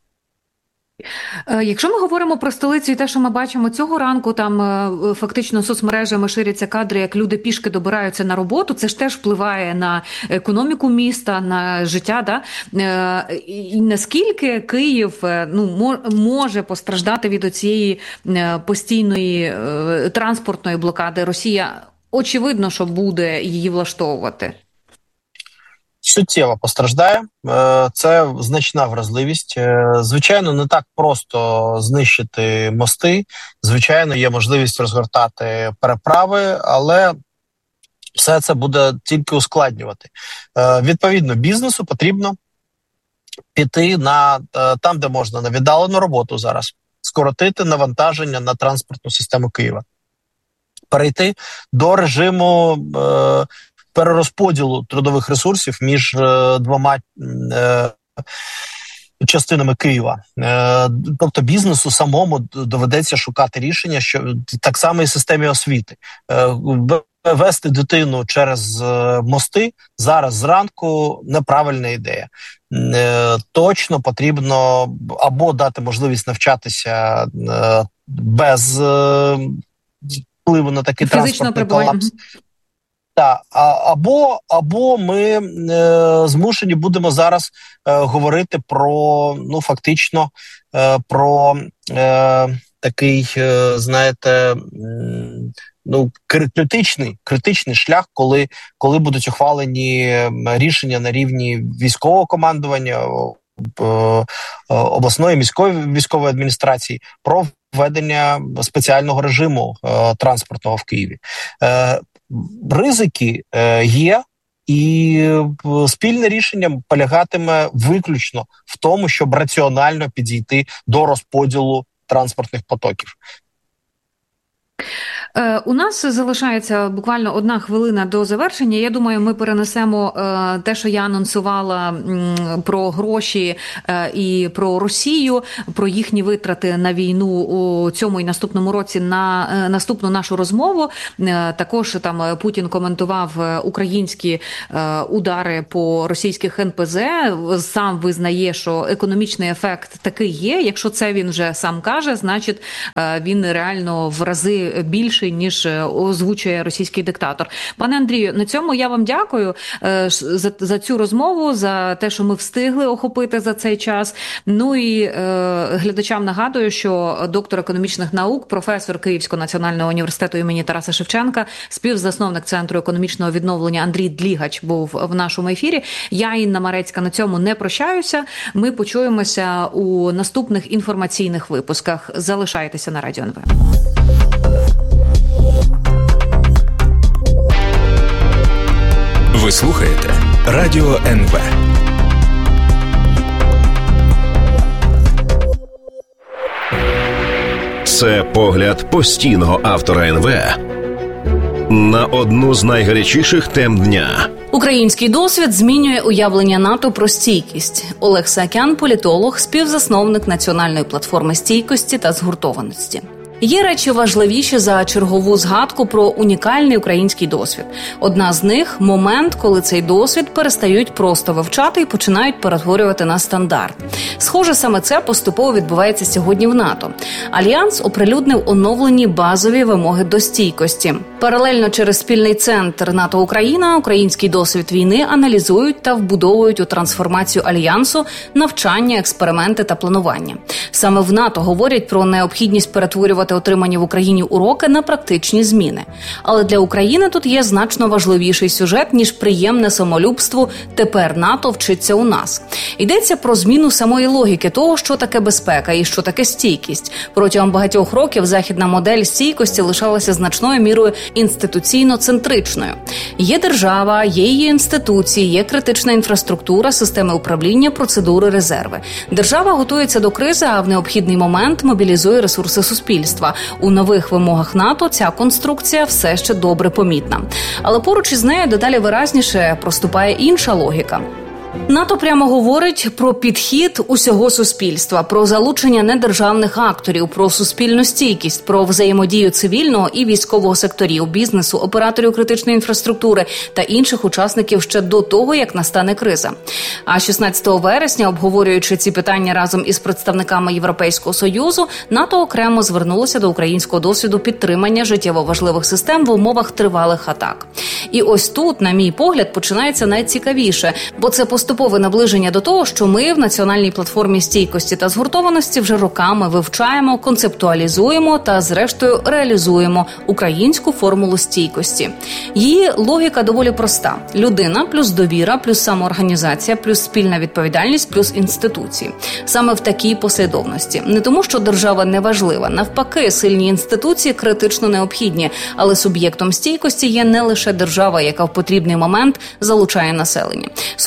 Якщо ми говоримо про столицю і те, що ми бачимо цього ранку, там фактично соцмережами ширяться кадри, як люди пішки добираються на роботу, це ж теж впливає на економіку міста, на життя. Да? І наскільки Київ ну, може постраждати від оцієї постійної транспортної блокади? Росія, очевидно, що буде її влаштовувати. Суттєво постраждає. Це значна вразливість. Звичайно, не так просто знищити мости. Звичайно, є можливість розгортати переправи, але все це буде тільки ускладнювати. Відповідно, бізнесу потрібно піти на там, де можна, на віддалену роботу зараз, скоротити навантаження на транспортну систему Києва, перейти до режиму е, перерозподілу трудових ресурсів між е, двома е, частинами Києва. Е, тобто бізнесу самому доведеться шукати рішення, що так само і в системі освіти. Е, вести дитину через мости зараз зранку неправильна ідея. Точно потрібно або дати можливість навчатися без впливу на такий транспортний колапс. Так, або, або ми е, змушені будемо зараз е, говорити про, ну, фактично, е, про е, такий, е, знаєте, ну, критичний, критичний шлях, коли, коли будуть ухвалені рішення на рівні військового командування, е, обласної міської військової адміністрації про введення спеціального режиму е, транспортного в Києві. Е, Ризики е, є, і спільне рішення полягатиме виключно в тому, щоб раціонально підійти до розподілу транспортних потоків. У нас залишається буквально одна хвилина до завершення. Я думаю, ми перенесемо те, що я анонсувала про гроші і про Росію, про їхні витрати на війну у цьому і наступному році на наступну нашу розмову. Також там Путін коментував українські удари по російських ен пе зет. Сам визнає, що економічний ефект такий є. Якщо це він вже сам каже, значить він реально в рази більший, ніж озвучує російський диктатор. Пане Андрію, на цьому я вам дякую за, за цю розмову, за те, що ми встигли охопити за цей час. Ну і е, глядачам нагадую, що доктор економічних наук, професор Київського національного університету імені Тараса Шевченка, співзасновник Центру економічного відновлення Андрій Длігач був в нашому ефірі. Я, Інна Марецька, на цьому не прощаюся. Ми почуємося у наступних інформаційних випусках. Залишайтеся на Радіо ен ве. Ви слухаєте Радіо ен ве. Це погляд постійного автора ен ве на одну з найгарячіших тем дня. Український досвід змінює уявлення НАТО про стійкість. Олег Саакян – політолог, співзасновник національної платформи стійкості та згуртованості. Є речі важливіші за чергову згадку про унікальний український досвід. Одна з них – момент, коли цей досвід перестають просто вивчати і починають перетворювати на стандарт. Схоже, саме це поступово відбувається сьогодні в НАТО. Альянс оприлюднив оновлені базові вимоги до стійкості. Паралельно через спільний центр НАТО-Україна український досвід війни аналізують та вбудовують у трансформацію Альянсу навчання, експерименти та планування. Саме в НАТО говорять про необхідність перетворювати отримані в Україні уроки на практичні зміни. Але для України тут є значно важливіший сюжет, ніж приємне самолюбство «тепер НАТО вчиться у нас». Йдеться про зміну самої логіки того, що таке безпека і що таке стійкість. Протягом багатьох років західна модель стійкості лишалася значною мірою інституційно-центричною. Є держава, є її інституції, є критична інфраструктура, системи управління, процедури, резерви. Держава готується до кризи, а в необхідний момент мобілізує ресурси суспільства. У нових вимогах НАТО ця конструкція все ще добре помітна. Але поруч із нею дедалі виразніше проступає інша логіка. НАТО прямо говорить про підхід усього суспільства, про залучення недержавних акторів, про суспільну стійкість, про взаємодію цивільного і військового секторів, бізнесу, операторів критичної інфраструктури та інших учасників ще до того, як настане криза. А шістнадцятого вересня, обговорюючи ці питання разом із представниками Європейського Союзу, НАТО окремо звернулося до українського досвіду підтримання життєво важливих систем в умовах тривалих атак. І ось тут, на мій погляд, починається найцікавіше, бо це поступове наближення до того, що ми в національній платформі стійкості та згуртованості вже роками вивчаємо, концептуалізуємо та, зрештою, реалізуємо українську формулу стійкості. Її логіка доволі проста. Людина плюс довіра, плюс самоорганізація, плюс спільна відповідальність, плюс інституції. Саме в такій послідовності. Не тому, що держава не важлива. Навпаки, сильні інституції критично необхідні. Але суб'єктом стійкості є не лише держава, яка в потрібний момент залучає населення. Суб'єктом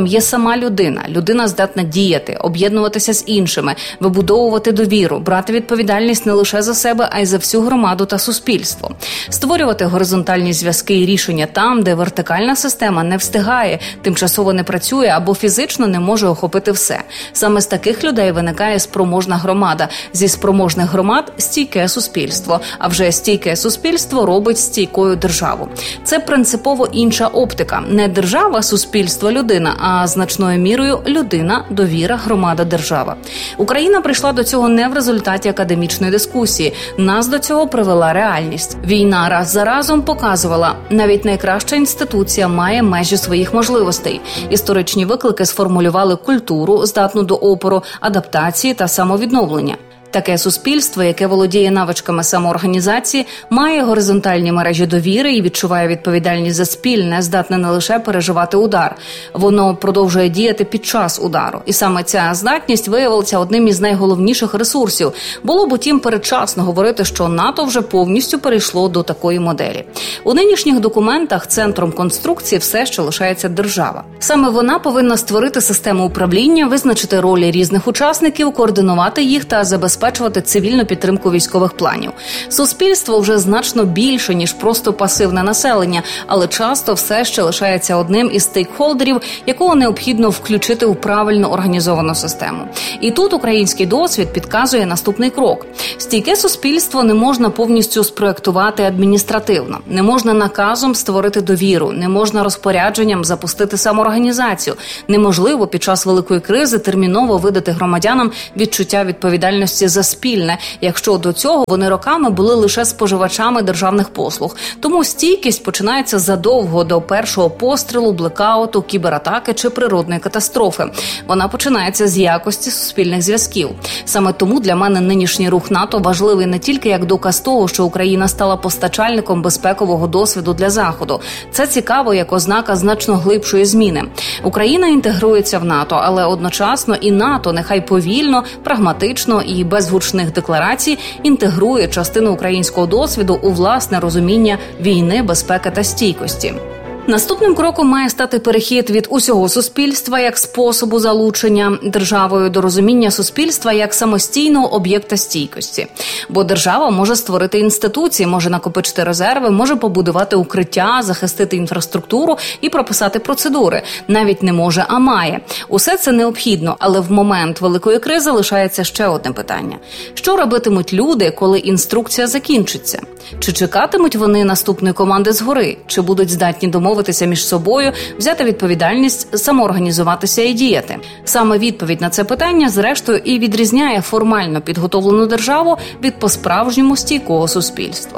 лідером є сама людина. Людина здатна діяти, об'єднуватися з іншими, вибудовувати довіру, брати відповідальність не лише за себе, а й за всю громаду та суспільство. Створювати горизонтальні зв'язки і рішення там, де вертикальна система не встигає, тимчасово не працює або фізично не може охопити все. Саме з таких людей виникає спроможна громада. Зі спроможних громад – стійке суспільство. А вже стійке суспільство робить стійкою державу. Це принципово інша оптика. Не держава, суспільство, людина, а значною мірою людина, довіра, громада, держава. Україна прийшла до цього не в результаті академічної дискусії. Нас до цього привела реальність. Війна раз за разом показувала, навіть найкраща інституція має межі своїх можливостей. Історичні виклики сформулювали культуру, здатну до опору, адаптації та самовідновлення. Таке суспільство, яке володіє навичками самоорганізації, має горизонтальні мережі довіри і відчуває відповідальність за спільне, здатне не лише переживати удар. Воно продовжує діяти під час удару. І саме ця здатність виявилася одним із найголовніших ресурсів. Було б, утім, передчасно говорити, що НАТО вже повністю перейшло до такої моделі. У нинішніх документах центром конструкції все ще лишається держава. Саме вона повинна створити систему управління, визначити ролі різних учасників, координувати їх та забезпечити цивільну підтримку військових планів. Суспільство вже значно більше, ніж просто пасивне населення, але часто все ще лишається одним із стейкхолдерів, якого необхідно включити у правильно організовану систему. І тут український досвід підказує наступний крок. Стійке суспільство не можна повністю спроектувати адміністративно, не можна наказом створити довіру, не можна розпорядженням запустити самоорганізацію, неможливо під час великої кризи терміново видати громадянам відчуття відповідальності за спільне, якщо до цього вони роками були лише споживачами державних послуг. Тому стійкість починається задовго до першого пострілу, блекауту, кібератаки чи природної катастрофи. Вона починається з якості суспільних зв'язків. Саме тому для мене нинішній рух НАТО важливий не тільки як доказ того, що Україна стала постачальником безпекового досвіду для Заходу. Це цікаво як ознака значно глибшої зміни. Україна інтегрується в НАТО, але одночасно і НАТО, нехай повільно, прагматично і без гучних декларацій, інтегрує частину українського досвіду у власне розуміння війни, безпеки та стійкості. Наступним кроком має стати перехід від усього суспільства як способу залучення державою до розуміння суспільства як самостійного об'єкта стійкості. Бо держава може створити інституції, може накопичити резерви, може побудувати укриття, захистити інфраструктуру і прописати процедури. Навіть не може, а має. Усе це необхідно, але в момент великої кризи лишається ще одне питання. Що робитимуть люди, коли інструкція закінчиться? Чи чекатимуть вони наступної команди згори? Чи будуть здатні домовитися між собою, взяти відповідальність, самоорганізуватися і діяти? Саме відповідь на це питання, зрештою, і відрізняє формально підготовлену державу від по-справжньому стійкого суспільства.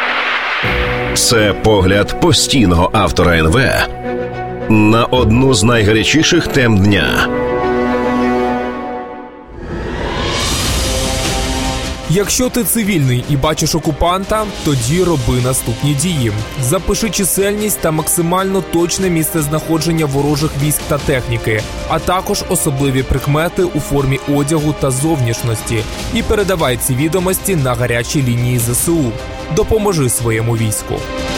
Це погляд постійного автора ен ве на одну з найгарячіших тем дня. Якщо ти цивільний і бачиш окупанта, тоді роби наступні дії. Запиши чисельність та максимально точне місце знаходження ворожих військ та техніки, а також особливі прикмети у формі одягу та зовнішності. І передавай ці відомості на гарячі лінії зе се у. Допоможи своєму війську.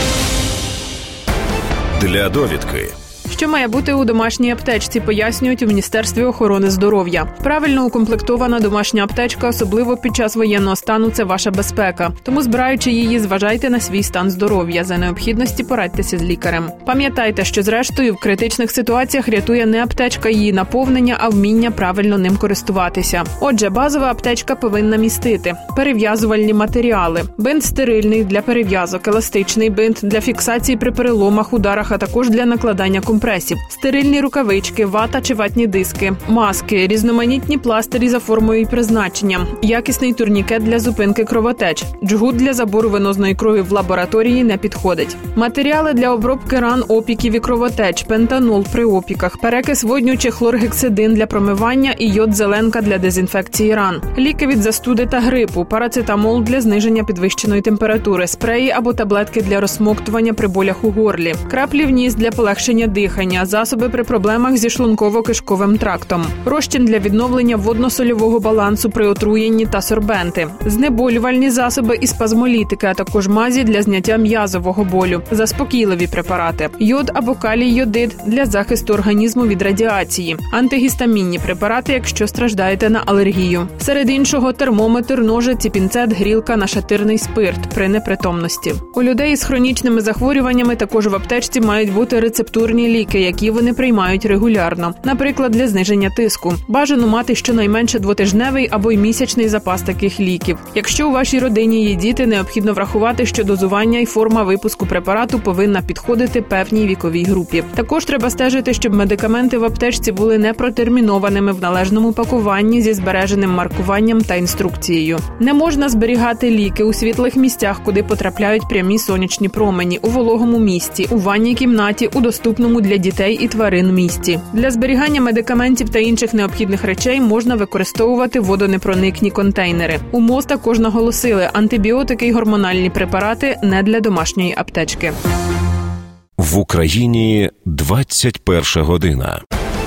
Для довідки. Що має бути у домашній аптечці, пояснюють у Міністерстві охорони здоров'я. Правильно укомплектована домашня аптечка, особливо під час воєнного стану, це ваша безпека. Тому, збираючи її, зважайте на свій стан здоров'я. За необхідності порадьтеся з лікарем. Пам'ятайте, що зрештою в критичних ситуаціях рятує не аптечка її наповнення, а вміння правильно ним користуватися. Отже, базова аптечка повинна містити перев'язувальні матеріали. Бинт стерильний для перев'язок, еластичний бинт для фіксації при переломах, ударах, а також для накладання компресів. Стерильні рукавички, вата чи ватні диски, маски, різноманітні пластирі за формою і призначенням, якісний турнікет для зупинки кровотеч, джгут для забору венозної крові в лабораторії не підходить. Матеріали для обробки ран, опіків і кровотеч, пентанол при опіках, перекис водню чи хлоргексидин для промивання і йод-зеленка для дезінфекції ран, ліки від застуди та грипу, парацетамол для зниження підвищеної температури, спреї або таблетки для розсмоктування при болях у горлі, краплі в ніс для полегшення дихання, дихання, засоби при проблемах зі шлунково-кишковим трактом, розчин для відновлення водно-сольового балансу при отруєнні та сорбенти, знеболювальні засоби і спазмолітики, а також мазі для зняття м'язового болю, заспокійливі препарати, йод або калій-йодид для захисту організму від радіації, антигістамінні препарати, якщо страждаєте на алергію. Серед іншого термометр, ножиці, пінцет, грілка, нашатирний спирт при непритомності. У людей із хронічними захворюваннями також в аптечці мають бути рецептурні ліки, які вони приймають регулярно. Наприклад, для зниження тиску. Бажано мати щонайменше двотижневий або й місячний запас таких ліків. Якщо у вашій родині є діти, необхідно врахувати, що дозування і форма випуску препарату повинна підходити певній віковій групі. Також треба стежити, щоб медикаменти в аптечці були не протермінованими в належному пакуванні зі збереженим маркуванням та інструкцією. Не можна зберігати ліки у світлих місцях, куди потрапляють прямі сонячні промені, у вологому місці, у ванній кімнаті, у доступному для дітей і тварин місці. Для зберігання медикаментів та інших необхідних речей можна використовувати водонепроникні контейнери. У МОЗ також наголосили, антибіотики і гормональні препарати не для домашньої аптечки. В Україні двадцять перша година.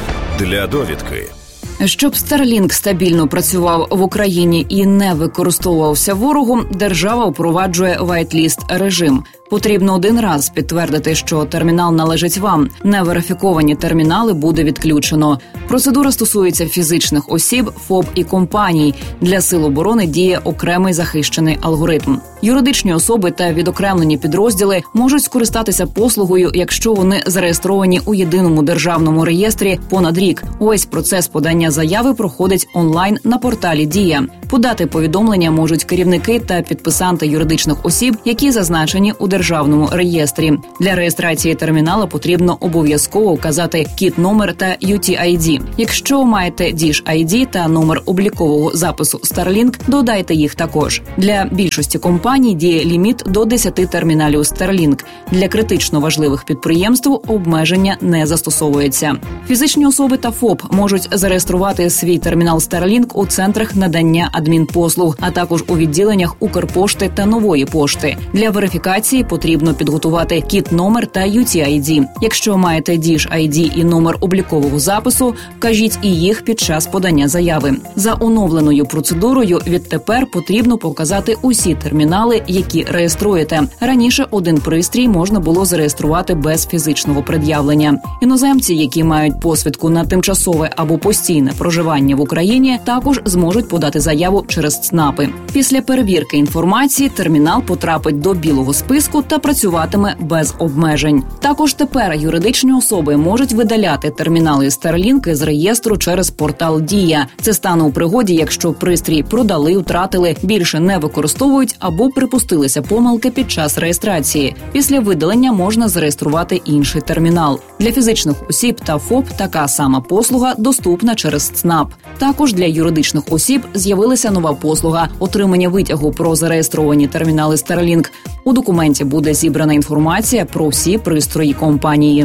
Для довідки. Щоб Starlink стабільно працював в Україні і не використовувався ворогом, держава впроваджує whitelist режим. Потрібно один раз підтвердити, що термінал належить вам. Неверифіковані термінали буде відключено. Процедура стосується фізичних осіб, ФОП і компаній. Для Сил оборони діє окремий захищений алгоритм. Юридичні особи та відокремлені підрозділи можуть скористатися послугою, якщо вони зареєстровані у єдиному державному реєстрі понад рік. Увесь процес подання заяви проходить онлайн на порталі «Дія». Подати повідомлення можуть керівники та підписанти юридичних осіб, які зазначені у державному реєстрі. Для реєстрації термінала потрібно обов'язково вказати кіт-номер та ю ті ай ді. Якщо маєте діш ай ді та номер облікового запису Starlink, додайте їх також. Для більшості компаній діє ліміт до десяти терміналів Starlink. Для критично важливих підприємств обмеження не застосовується. Фізичні особи та ФОП можуть зареєструвати свій термінал Starlink у центрах надання адмінпослуг, а також у відділеннях Укрпошти та Нової пошти. Для верифікації потрібно підготувати кіт-номер та ю ті ай ді. Якщо маєте діш ай ді і номер облікового запису, вкажіть і їх під час подання заяви. За оновленою процедурою відтепер потрібно показати усі термінали, які реєструєте. Раніше один пристрій можна було зареєструвати без фізичного пред'явлення. Іноземці, які мають посвідку на тимчасове або постійне проживання в Україні, також зможуть подати заяву через ЦНАПи. Після перевірки інформації термінал потрапить до білого списку та працюватиме без обмежень. Також тепер юридичні особи можуть видаляти термінали Starlink з реєстру через портал «Дія». Це стане у пригоді, якщо пристрій продали, втратили, більше не використовують або припустилися помилки під час реєстрації. Після видалення можна зареєструвати інший термінал. Для фізичних осіб та ФОП така сама послуга доступна через ЦНАП. Також для юридичних осіб з'явилася нова послуга – отримання витягу про зареєстровані термінали Starlink. У документі буде зібрана інформація про всі пристрої компанії.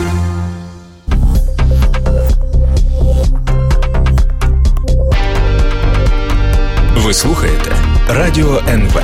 Ви слухаєте Радіо ен ве.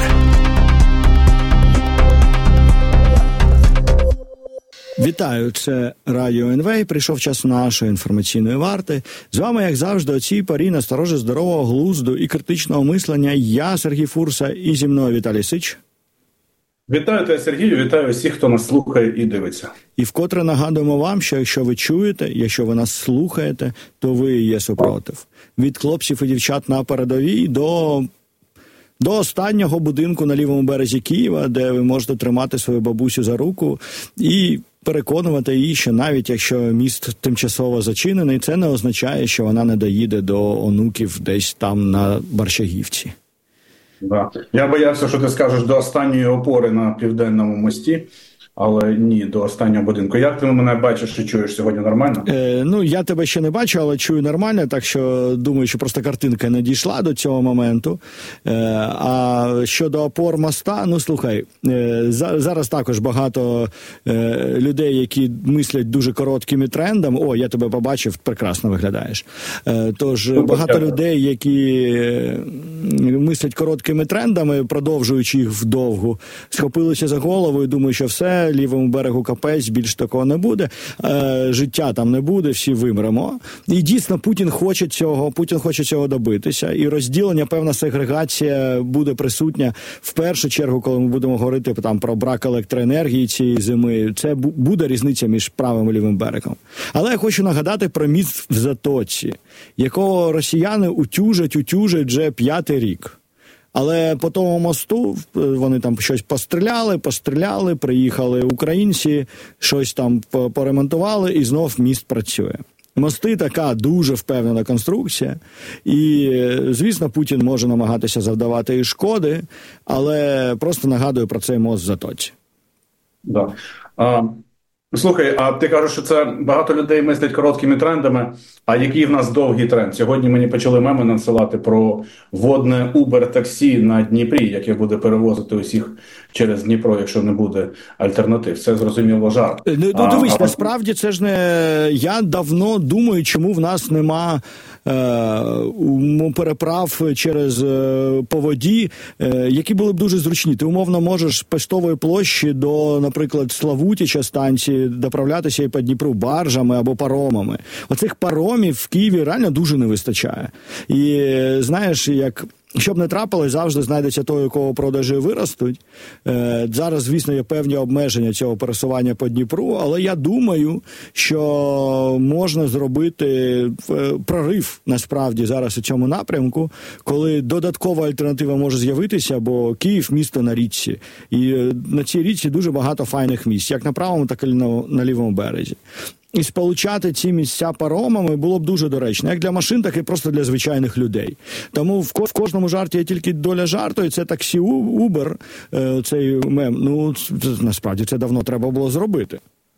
Вітаю, це Радіо ен ве. Прийшов час нашої інформаційної варти. З вами, як завжди, о цій порі насторожі здорового глузду і критичного мислення. Я, Сергій Фурса, і зі мною Віталій Сич. Вітаю тебе, Сергію, вітаю всіх, хто нас слухає і дивиться. І вкотре нагадуємо вам, що якщо ви чуєте, якщо ви нас слухаєте, то ви є супротив. Від хлопців і дівчат на передовій до... до останнього будинку на лівому березі Києва, де ви можете тримати свою бабусю за руку і переконувати її, що навіть якщо міст тимчасово зачинений, це не означає, що вона не доїде до онуків десь там на Борщагівці. Да. Я боявся, що ти скажеш до останньої опори на Південному мості, але ні, до останнього будинку. Як ти мене бачиш і чуєш сьогодні нормально? Е, ну, я тебе ще не бачу, але чую нормально, так що думаю, що просто картинка не дійшла до цього моменту. Е, а щодо опор моста, ну, слухай, е, за, зараз також багато е, людей, які мислять дуже короткими трендами. О, я тебе побачив, прекрасно виглядаєш. Е, тож ну, багато людей, які е, мислять короткими трендами, продовжуючи їх вдовгу, схопилися за голову і думаю, що все, все, лівому берегу капець, більш такого не буде, е, життя там не буде, всі вимремо. І дійсно Путін хоче цього, Путін хоче цього добитися, і розділення, певна сегрегація буде присутня в першу чергу, коли ми будемо говорити там про брак електроенергії цієї зими. Це буде різниця між правим і лівим берегом. Але я хочу нагадати про міст в Затоці, якого росіяни утюжать, утюжать вже п'ятий рік. Але по тому мосту вони там щось постріляли, постріляли, приїхали українці, щось там поремонтували, і знов міст працює. Мости – така дуже впевнена конструкція, і, звісно, Путін може намагатися завдавати і шкоди, але просто нагадую про цей мост в Затоці. Да. А, слухай, а ти кажеш, що це багато людей мислять короткими трендами, а який в нас довгий тренд? Сьогодні мені почали меми надсилати про водне Uber-таксі на Дніпрі, яке буде перевозити усіх через Дніпро, якщо не буде альтернатив. Це, зрозуміло, жарт. Ну, а, дивись, а... насправді це ж не... Я давно думаю, чому в нас нема е... переправ через е... по воді, е... які були б дуже зручні. Ти, умовно, можеш з Поштової площі до, наприклад, Славутича станції доправлятися і по Дніпру баржами або паромами. Оцих паромів в Києві реально дуже не вистачає. І, знаєш, як... Щоб не трапилось, завжди знайдеться той, у кого продажі виростуть. Е, зараз, звісно, є певні обмеження цього пересування по Дніпру, але я думаю, що можна зробити прорив, насправді, зараз у цьому напрямку, коли додаткова альтернатива може з'явитися, бо Київ – місто на річці. І на цій річці дуже багато файних місць, як на правому, так і на, на лівому березі. І сполучати ці місця паромами було б дуже доречно, як для машин, так і просто для звичайних людей. Тому в, ко- в кожному жарті є тільки доля жарту, і це таксі Uber, цей мем, ну, це, насправді, це давно треба було зробити.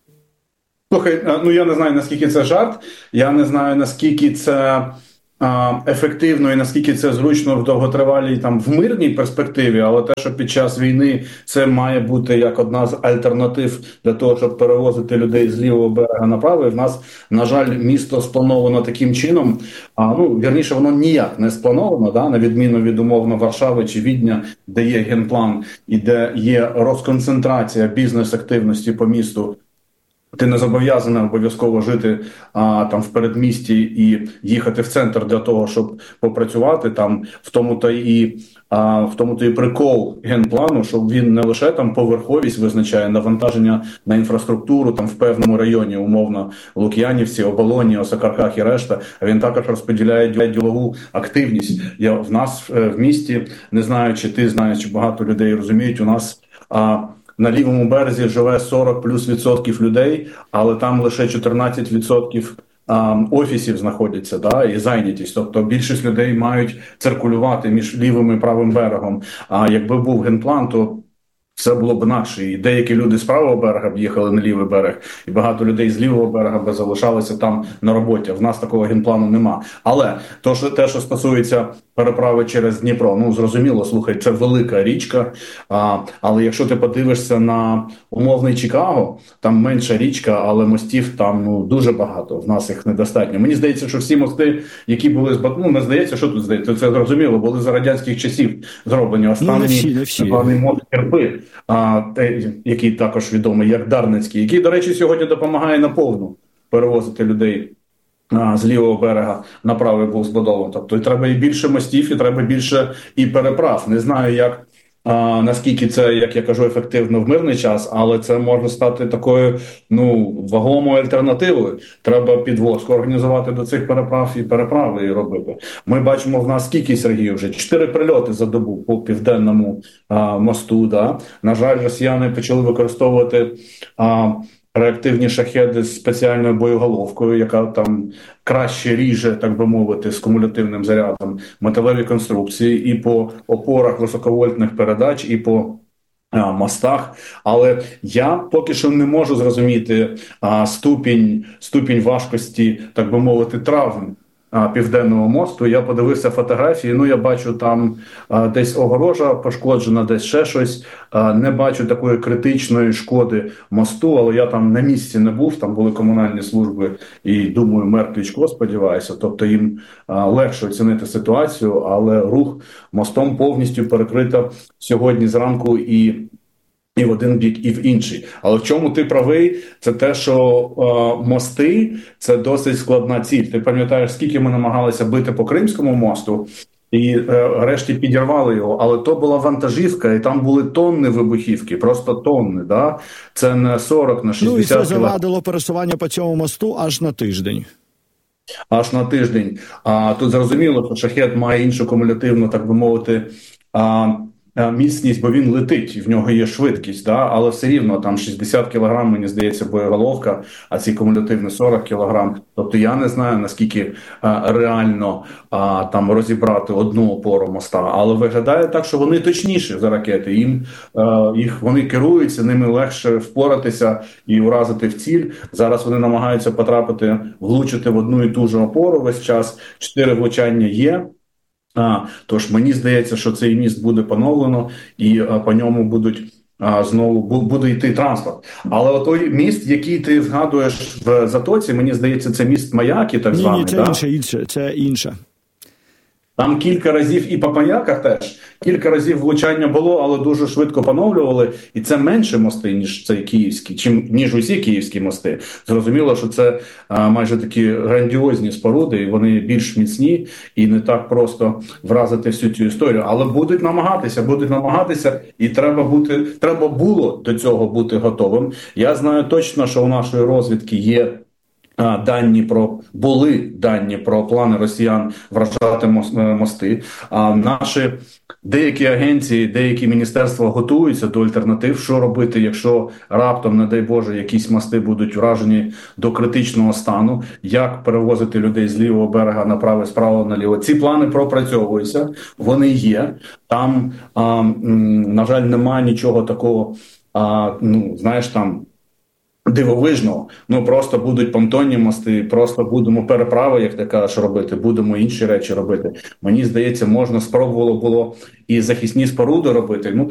Слухай, ну я не знаю, наскільки це жарт, я не знаю, наскільки це а, ефективно і наскільки це зручно в довготривалій, там, в мирній перспективі, але те, що під час війни це має бути як одна з альтернатив для того, щоб перевозити людей з лівого берега на правий, в нас, на жаль, місто сплановано таким чином, а, ну, вірніше, воно ніяк не сплановано, да, на відміну від, умовно, Варшави чи Відня, де є генплан і де є розконцентрація бізнес-активності по місту. Ти не зобов'язаний обов'язково жити а, там в передмісті і їхати в центр для того, щоб попрацювати. Там в тому то і а, в тому то і прикол генплану, що він не лише там поверховість визначає навантаження на інфраструктуру там в певному районі, умовно Лук'янівці, Оболоні, Осокарках і решта. А він також розподіляє ділову активність. Я в нас в місті, не знаю, чи ти знаєш, чи багато людей розуміють, у нас а, на лівому березі живе сорок плюс відсотків людей, але там лише чотирнадцять відсотків а, офісів знаходяться, да, і зайнятість. Тобто більшість людей мають циркулювати між лівим і правим берегом. А якби був генплан, то все було б інакше. І деякі люди з правого берега б їхали на лівий берег, і багато людей з лівого берега б залишалися там на роботі. В нас такого генплану нема. Але то, що, те, що стосується переправи через Дніпро, ну, зрозуміло, слухай, це велика річка, а, але якщо ти подивишся на умовний Чикаго, там менша річка, але мостів там, ну, дуже багато, в нас їх недостатньо. Мені здається, що всі мости, які були, ну, не здається, що тут здається, це зрозуміло, були за радянських часів зроблені. Останні, ну, не всі, не всі. мост Керпи, а, те, який також відомий як Дарницький, який, до речі, сьогодні допомагає наповну перевозити людей з лівого берега на правий був збудований. Тобто і треба і більше мостів, і треба більше і переправ. Не знаю, як а, наскільки це, як я кажу, ефективно в мирний час, але це може стати такою, ну, вагомою альтернативою. Треба підвозку організувати до цих переправ і переправи і робити. Ми бачимо в нас скільки, Сергій, вже чотири прильоти за добу по південному а, мосту. Да? На жаль, росіяни почали використовувати а, реактивні шахеди з спеціальною боєголовкою, яка там краще ріже, так би мовити, з кумулятивним зарядом металеві конструкції і по опорах високовольтних передач, і по а, мостах. Але я поки що не можу зрозуміти а, ступінь, ступінь важкості, так би мовити, травм Південного мосту. Я подивився фотографії, ну я бачу там а, десь огорожа пошкоджена, десь ще щось. А, не бачу такої критичної шкоди мосту, але я там на місці не був, там були комунальні служби і, думаю, мер Кличко, сподіваюся, тобто їм а, легше оцінити ситуацію, але рух мостом повністю перекрито сьогодні зранку і і в один бік, і в інший. Але в чому ти правий, це те, що е, мости – це досить складна ціль. Ти пам'ятаєш, скільки ми намагалися бити по Кримському мосту, і е, решті підірвали його, але то була вантажівка, і там були тонни вибухівки, просто тонни, да? Це не сорок на шістдесят. Ну і це завадило пересування по цьому мосту аж на тиждень. Аж на тиждень. А тут зрозуміло, що шахет має іншу кумулятивну, так би мовити, а, міцність, бо він летить, в нього є швидкість, да? Але все рівно там шістдесят кілограм, мені здається, боєголовка, а ці кумулятивні сорок кілограм. Тобто я не знаю, наскільки а, реально а, там розібрати одну опору моста, але виглядає так, що вони точніші за ракети, їм а, їх вони керуються, ними легше впоратися і уразити в ціль. Зараз вони намагаються потрапити, влучити в одну і ту ж опору весь час, чотири влучання є. А, тож мені здається, що цей міст буде поновлено і а, по ньому будуть а, знову бу, буде йти транспорт. Але той міст, який ти згадуєш в Затоці, мені здається, це міст Маяки, так званий. Ні, ні, це да? інше, інше, це інше. Там кілька разів і по Маяках теж, кілька разів влучання було, але дуже швидко поновлювали. І це менше мости, ніж цей київський, чим, ніж усі київські мости. Зрозуміло, що це а, майже такі грандіозні споруди, і вони більш міцні, і не так просто вразити всю цю історію. Але будуть намагатися, будуть намагатися, і треба бути, треба було до цього бути готовим. Я знаю точно, що у нашої розвідки є дані про були дані про плани росіян вражати мости. А наші деякі агенції, деякі міністерства готуються до альтернатив, що робити, якщо раптом, не дай Боже, якісь мости будуть вражені до критичного стану, як перевозити людей з лівого берега на праве, з правого наліво. Ці плани пропрацьовуються, вони є. Там, а, на жаль, немає нічого такого, а, ну, знаєш, там, дивовижного. Ну, просто будуть понтонні мости, просто будемо переправи, як ти кажеш, робити, будемо інші речі робити. Мені здається, можна спробувало було і захисні споруди робити. Ну,